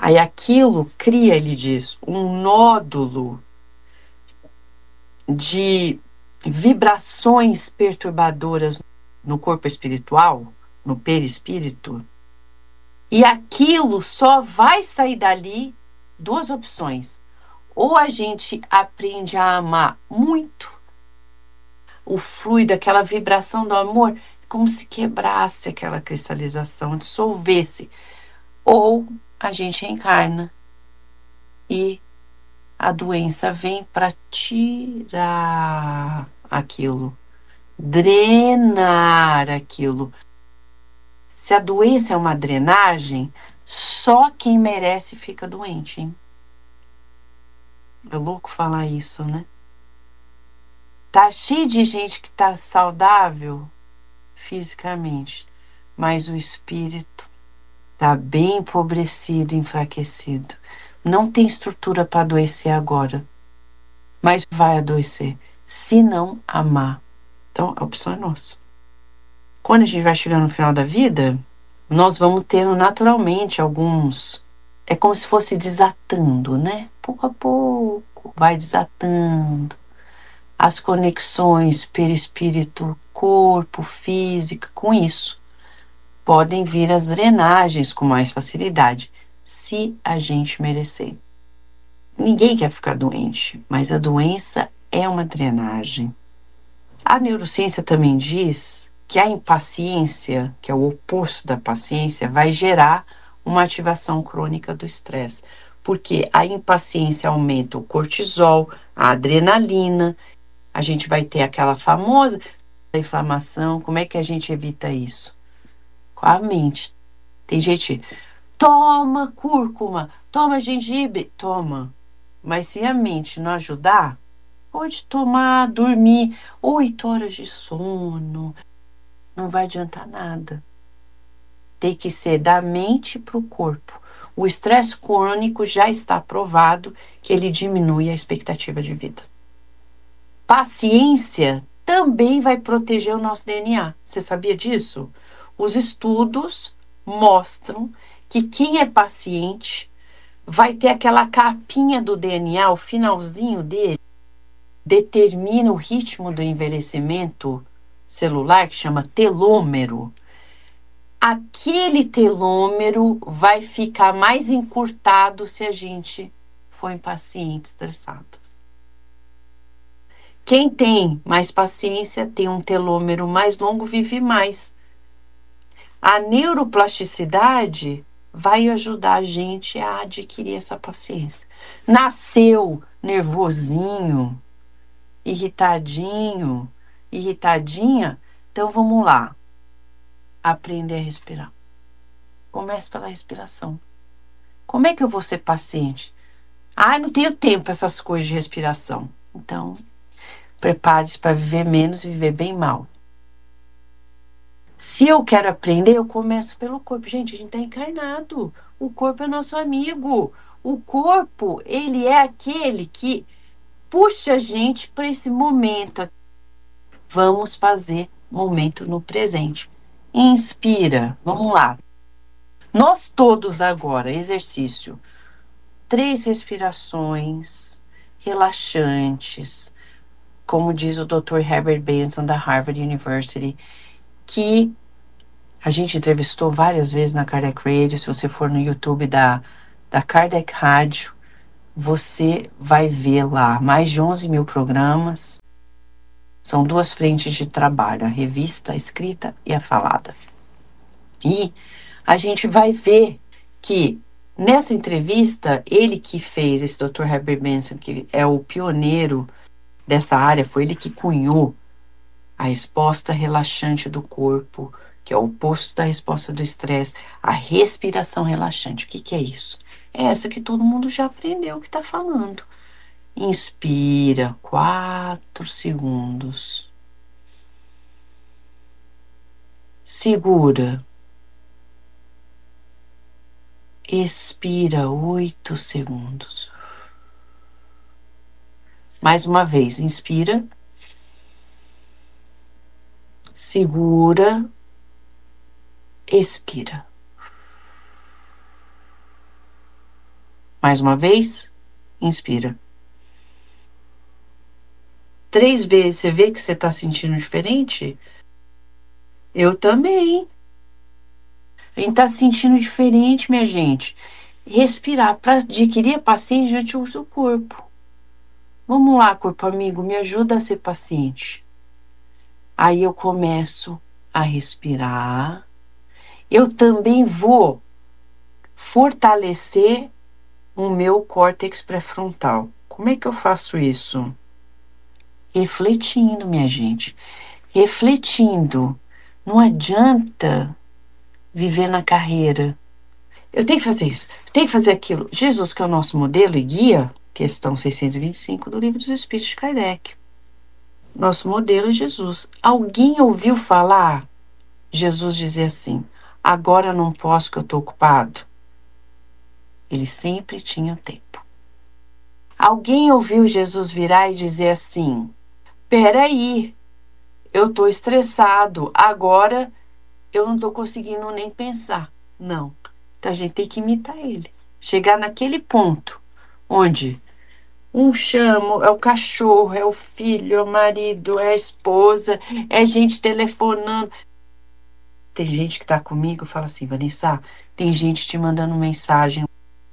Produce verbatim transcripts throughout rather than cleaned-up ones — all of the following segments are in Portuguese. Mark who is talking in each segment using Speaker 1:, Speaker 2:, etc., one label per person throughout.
Speaker 1: Aí aquilo cria, ele diz, um nódulo de vibrações perturbadoras no corpo espiritual, no perispírito, e aquilo só vai sair dali duas opções. Ou a gente aprende a amar muito o fluido, aquela vibração do amor, como se quebrasse aquela cristalização, dissolvesse. Ou a gente encarna e a doença vem para tirar aquilo, drenar aquilo. Se a doença é uma drenagem, só quem merece fica doente, hein? É louco falar isso, né? Tá cheio de gente que tá saudável fisicamente, mas o espírito tá bem empobrecido, enfraquecido. Não tem estrutura para adoecer agora, mas vai adoecer se não amar. Então, a opção é nossa. Quando a gente vai chegando no final da vida, nós vamos tendo naturalmente alguns. É como se fosse desatando, né? Pouco a pouco, vai desatando as conexões perispírito, corpo, física, com isso. Podem vir as drenagens com mais facilidade, se a gente merecer. Ninguém quer ficar doente, mas a doença é uma drenagem. A neurociência também diz que a impaciência, que é o oposto da paciência, vai gerar uma ativação crônica do estresse. Porque a impaciência aumenta o cortisol, a adrenalina, a gente vai ter aquela famosa inflamação. Como é que a gente evita isso? Com a mente. Tem gente, toma cúrcuma, toma gengibre, toma. Mas se a mente não ajudar, pode tomar, dormir oito horas de sono. Não vai adiantar nada. Tem que ser da mente para o corpo. O estresse crônico já está provado que ele diminui a expectativa de vida. Paciência também vai proteger o nosso D N A. Você sabia disso? Os estudos mostram que quem é paciente vai ter aquela capinha do D N A, o finalzinho dele, determina o ritmo do envelhecimento celular, que chama telômero. Aquele telômero vai ficar mais encurtado se a gente for impaciente, estressado. Quem tem mais paciência, tem um telômero mais longo, vive mais. A neuroplasticidade vai ajudar a gente a adquirir essa paciência. Nasceu nervosinho, irritadinho, irritadinha, então vamos lá. Aprender a respirar. Comece pela respiração. Como é que eu vou ser paciente? Ah, não tenho tempo para essas coisas de respiração. Então, prepare-se para viver menos e viver bem mal. Se eu quero aprender, eu começo pelo corpo. Gente, a gente está encarnado. O corpo é nosso amigo. O corpo, ele é aquele que puxa a gente para esse momento. Vamos fazer momento no presente. Inspira. Vamos lá. Nós todos agora, exercício. Três respirações relaxantes. Como diz o doutor Herbert Benson, da Harvard University, que a gente entrevistou várias vezes na Kardec Radio. Se você for no YouTube da, da Kardec Rádio, você vai ver lá mais de onze mil programas. São duas frentes de trabalho, a revista, a escrita e a falada. E a gente vai ver que nessa entrevista, ele que fez, esse doutor Herbert Benson, que é o pioneiro dessa área, foi ele que cunhou a resposta relaxante do corpo, que é o oposto da resposta do estresse, a respiração relaxante. O que, que é isso? É essa que todo mundo já aprendeu que está falando. Inspira quatro segundos. Segura. Expira oito segundos. Mais uma vez, inspira. Segura. Expira. Mais uma vez, inspira. Três vezes, você vê que você está sentindo diferente? Eu também. A gente está se sentindo diferente, minha gente. Respirar. Para adquirir a paciência, a gente usa o corpo. Vamos lá, corpo amigo, me ajuda a ser paciente. Aí eu começo a respirar. Eu também vou fortalecer o meu córtex pré-frontal. Como é que eu faço isso? Refletindo, minha gente. Refletindo. Não adianta viver na carreira. Eu tenho que fazer isso, eu tenho que fazer aquilo. Jesus, que é o nosso modelo e guia, questão seiscentos e vinte e cinco do Livro dos Espíritos de Kardec. Nosso modelo é Jesus. Alguém ouviu falar Jesus dizer assim: agora não posso que eu estou ocupado? Ele sempre tinha tempo. Alguém ouviu Jesus virar e dizer assim: peraí, eu estou estressado, agora eu não estou conseguindo nem pensar. Não. Então a gente tem que imitar ele. Chegar naquele ponto onde um chama, é o cachorro, é o filho, é o marido, é a esposa, é gente telefonando. Tem gente que tá comigo e fala assim: Vanessa, tem gente te mandando mensagem.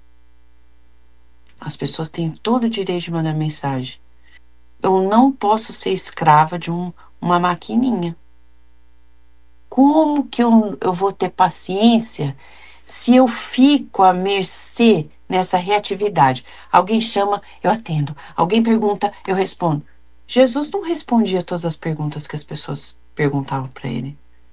Speaker 1: As pessoas têm todo o direito de mandar mensagem. Eu não posso ser escrava de um, uma maquininha. Como que eu, eu vou ter paciência se eu fico à mercê nessa reatividade? Alguém chama, eu atendo. Alguém pergunta, eu respondo. Jesus não respondia todas as perguntas que as pessoas perguntavam para ele.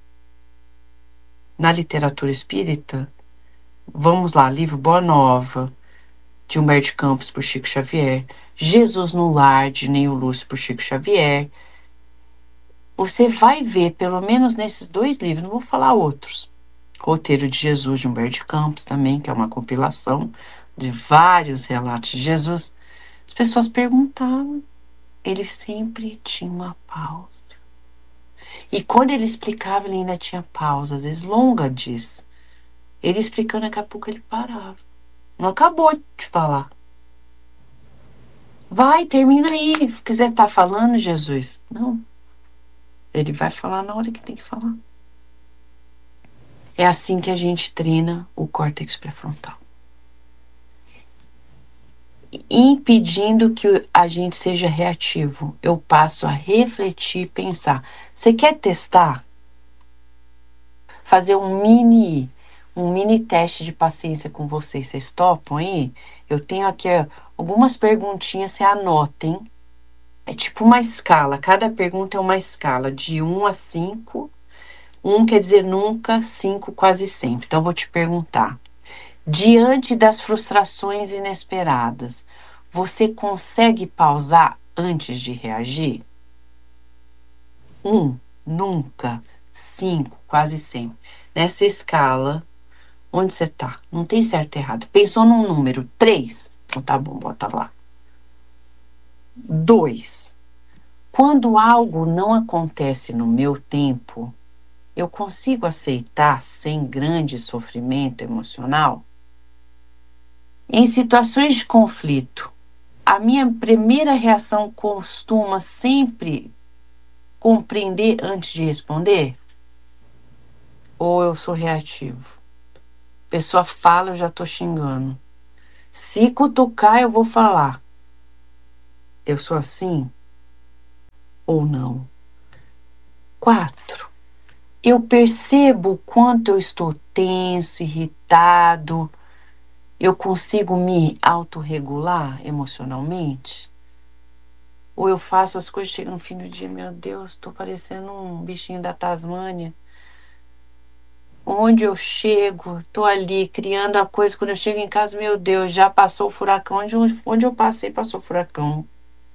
Speaker 1: Na literatura espírita, vamos lá, livro Boa Nova, de Humberto de Campos, por Chico Xavier. Jesus no Lar, de Neil Lúcio, por Chico Xavier. Você vai ver, pelo menos nesses dois livros, não vou falar outros. Roteiro de Jesus, de Humberto de Campos também, que é uma compilação de vários relatos de Jesus. As pessoas perguntavam, ele sempre tinha uma pausa. E quando ele explicava, ele ainda tinha pausa, às vezes longa diz. Ele explicando, daqui a pouco ele parava. Não acabou de falar. Vai, termina aí. Se quiser estar falando, Jesus. Não. Ele vai falar na hora que tem que falar. É assim que a gente treina o córtex pré-frontal. Impedindo que a gente seja reativo. Eu passo a refletir, pensar. Você quer testar? Fazer um mini, um mini teste de paciência com vocês. Vocês topam aí? Eu tenho aqui ó, algumas perguntinhas, você anotem. É tipo uma escala. Cada pergunta é uma escala de um a cinco. um quer dizer nunca, cinco quase sempre. Então, eu vou te perguntar. Diante das frustrações inesperadas, você consegue pausar antes de reagir? Um, nunca. Cinco, quase sempre. Nessa escala, onde você tá? Não tem certo e errado. Pensou num número? Três? Então tá bom, bota lá. Dois. Quando algo não acontece no meu tempo, eu consigo aceitar sem grande sofrimento emocional? Em situações de conflito, a minha primeira reação costuma sempre compreender antes de responder? Ou eu sou reativo? A pessoa fala, eu já estou xingando. Se cutucar, eu vou falar. Eu sou assim? Ou não? Quatro. Eu percebo o quanto eu estou tenso, irritado. Eu consigo me autorregular emocionalmente? Ou eu faço as coisas, chega no fim do dia, meu Deus, estou parecendo um bichinho da Tasmânia. Onde eu chego, estou ali criando a coisa, quando eu chego em casa, meu Deus, já passou o furacão. Onde, onde eu passei, passou o furacão.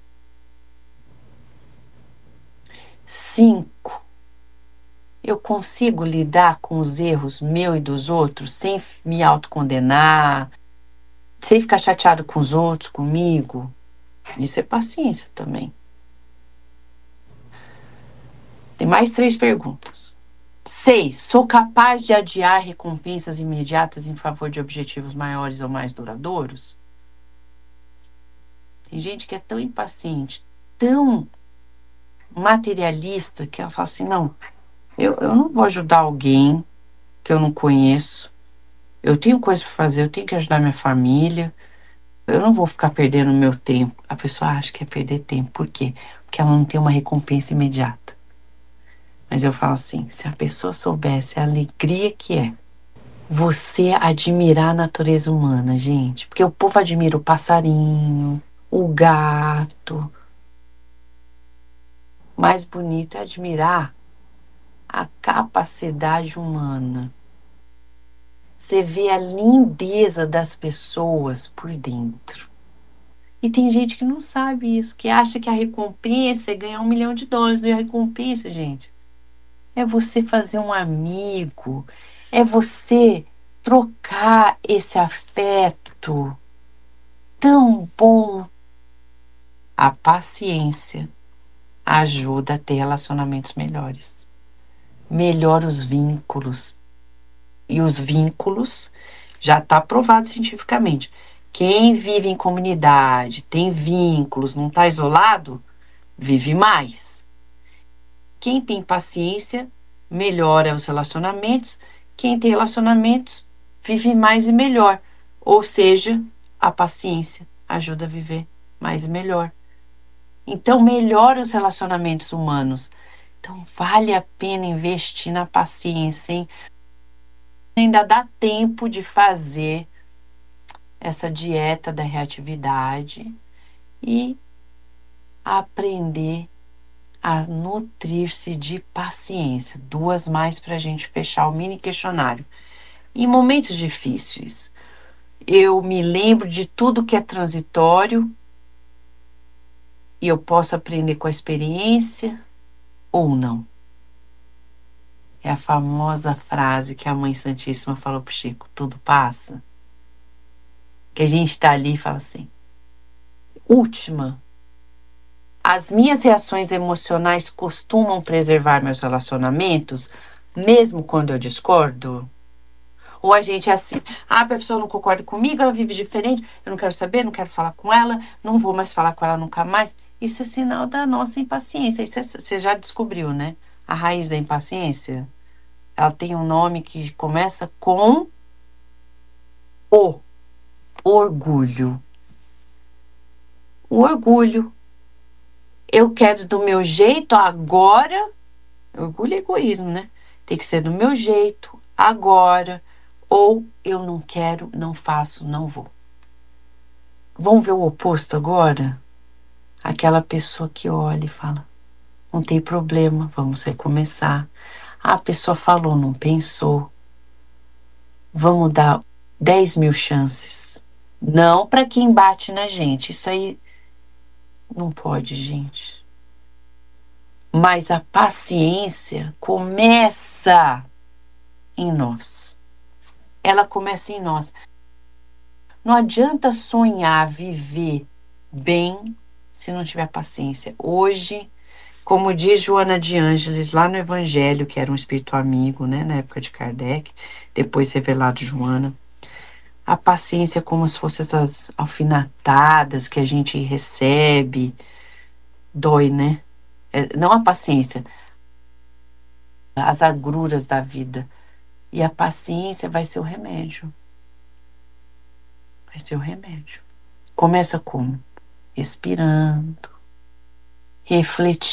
Speaker 1: Cinco. Eu consigo lidar com os erros meu e dos outros sem me autocondenar, sem ficar chateado com os outros, comigo. Isso é paciência também. Tem mais três perguntas. Seis. Sou capaz de adiar recompensas imediatas em favor de objetivos maiores ou mais duradouros? Tem gente que é tão impaciente, tão materialista, que ela fala assim, não, eu, eu não vou ajudar alguém que eu não conheço. Eu tenho coisa para fazer, eu tenho que ajudar minha família. Eu não vou ficar perdendo meu tempo. A pessoa acha que é perder tempo. Por quê? Porque ela não tem uma recompensa imediata. Mas eu falo assim, se a pessoa soubesse a alegria que é você admirar a natureza humana, gente. Porque o povo admira o passarinho, o gato. Mais bonito é admirar a capacidade humana. Você vê a lindeza das pessoas por dentro. E tem gente que não sabe isso, que acha que a recompensa é ganhar um milhão de dólares. E a recompensa, gente, é você fazer um amigo, é você trocar esse afeto tão bom. A paciência ajuda a ter relacionamentos melhores. Melhora os vínculos. E os vínculos já está provado cientificamente. Quem vive em comunidade, tem vínculos, não está isolado, vive mais. Quem tem paciência, melhora os relacionamentos. Quem tem relacionamentos, vive mais e melhor. Ou seja, a paciência ajuda a viver mais e melhor. Então, melhora os relacionamentos humanos. Então, vale a pena investir na paciência, hein? Ainda dá tempo de fazer essa dieta da reatividade e aprender a nutrir-se de paciência. Duas mais para a gente fechar o mini questionário. Em momentos difíceis, eu me lembro de tudo que é transitório e eu posso aprender com a experiência ou não. É a famosa frase que a Mãe Santíssima falou para o Chico: tudo passa. Que a gente está ali e fala assim: última, as minhas reações emocionais costumam preservar meus relacionamentos, mesmo quando eu discordo? Ou a gente é assim, ah, a pessoa não concorda comigo, ela vive diferente, eu não quero saber, não quero falar com ela, não vou mais falar com ela nunca mais. Isso é sinal da nossa impaciência. Isso é, você já descobriu, né? A raiz da impaciência, ela tem um nome que começa com o orgulho. O orgulho. Eu quero do meu jeito agora. Orgulho é egoísmo, né? Tem que ser do meu jeito, agora. Ou eu não quero, não faço, não vou. Vamos ver o oposto agora? Aquela pessoa que olha e fala: não tem problema, vamos recomeçar. Ah, a pessoa falou, não pensou. Vamos dar dez mil chances. Não para quem bate na gente. Isso aí não pode, gente. Mas a paciência começa em nós. Ela começa em nós. Não adianta sonhar, viver bem se não tiver paciência. Hoje, como diz Joana de Ângeles, lá no Evangelho, que era um espírito amigo, né, na época de Kardec, depois revelado Joana, a paciência é como se fossem essas alfinetadas que a gente recebe, dói, né? É, não a paciência, as agruras da vida. E a paciência vai ser o remédio. Vai ser o remédio. Começa como? Respirando, refletindo.